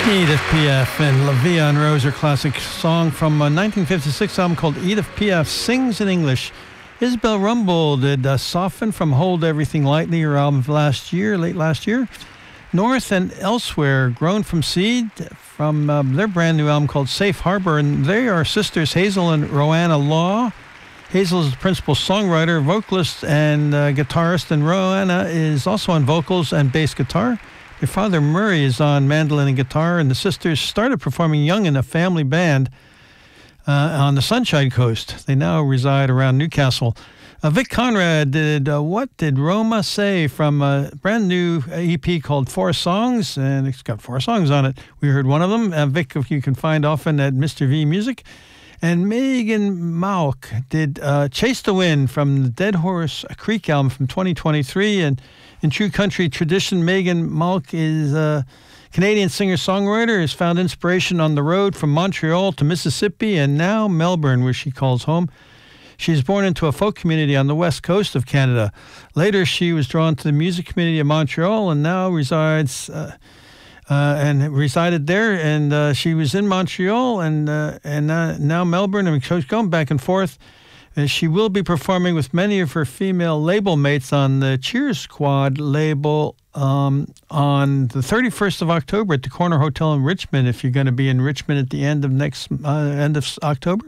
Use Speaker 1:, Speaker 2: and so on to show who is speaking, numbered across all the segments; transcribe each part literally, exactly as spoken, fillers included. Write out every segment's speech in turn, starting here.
Speaker 1: Edith Piaf and La Vie en Rose, her classic song from a nineteen fifty-six album called Edith Piaf Sings in English. Isabel Rumble did uh, Soften from Hold Everything Lightly, her album last year, late last year. North and Elsewhere, Grown from Seed, from uh, their brand new album called Safe Harbor. And they are sisters Hazel and Roanna Law. Hazel is the principal songwriter, vocalist, and uh, guitarist, and Roanna is also on vocals and bass guitar. Their father, Murray, is on mandolin and guitar, and the sisters started performing young in a family band uh, on the Sunshine Coast. They now reside around Newcastle. Uh, Vic Conrad did uh, What Did Roma Say from a brand new E P called Four Songs, and it's got four songs on it. We heard one of them. Uh, Vic, you can find often at Mister V Music. And Megan Mauck did uh, Chase the Wind from the Dead Horse Creek album from twenty twenty-three. And in true country tradition, Megan Mauck is a Canadian singer-songwriter, has found inspiration on the road from Montreal to Mississippi and now Melbourne, where she calls home. She was born into a folk community on the west coast of Canada. Later, she was drawn to the music community of Montreal and now resides... Uh, Uh, and resided there, and uh, she was in Montreal and uh, and uh, now Melbourne, and she's going back and forth. And she will be performing with many of her female label mates on the Cheers Squad label um, on the thirty-first of October at the Corner Hotel in Richmond, if you're going to be in Richmond at the end of next uh, end of October.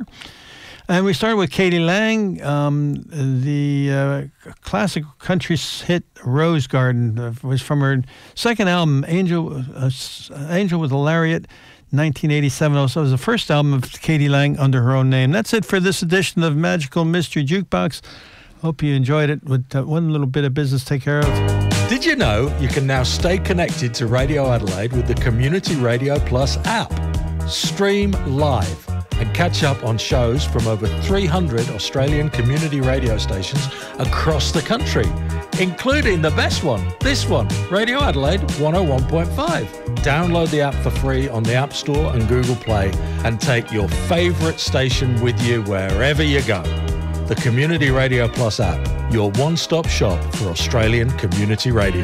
Speaker 1: And we started with Katie Lang, um, the uh, classic country hit Rose Garden uh, was from her second album, Angel uh, Angel with a Lariat, nineteen eighty-seven. Also, it was the first album of Katie Lang under her own name. That's it for this edition of Magical Mystery Jukebox. Hope you enjoyed it with uh, one little bit of business to take care of.
Speaker 2: Did you know you can now stay connected to Radio Adelaide with the Community Radio Plus app? Stream live and catch up on shows from over three hundred Australian community radio stations across the country, including the best one, this one, Radio Adelaide one oh one point five. Download the app for free on the App Store and Google Play and take your favourite station with you wherever you go. The Community Radio Plus app, your one-stop shop for Australian community radio.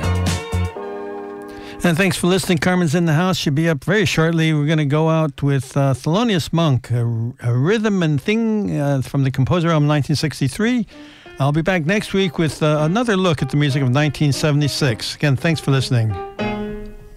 Speaker 1: And thanks for listening. Carmen's in the house. She'll be up very shortly. We're going to go out with uh, Thelonious Monk, a, a rhythm and thing uh, from the composer album nineteen sixty-three. I'll be back next week with uh, another look at the music of nineteen seventy-six. Again, thanks for listening.